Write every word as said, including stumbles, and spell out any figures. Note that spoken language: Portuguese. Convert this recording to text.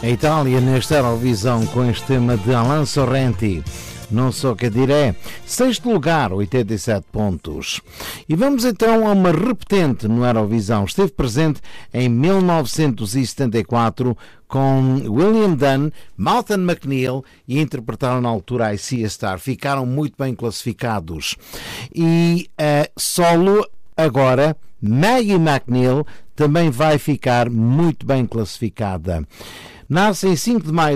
A Itália nesta Eurovisão com este tema de Alain Sorrenti, Não Sou Que Diré, sexto lugar, oitenta e sete pontos. E vamos então a uma repetente no Eurovisão. Esteve presente em mil novecentos e setenta e quatro com William Dunn, Malcolm McNeil e interpretaram na altura I See a Star. Ficaram muito bem classificados. E uh, solo agora, Maggie McNeil também vai ficar muito bem classificada. Nasce em cinco de maio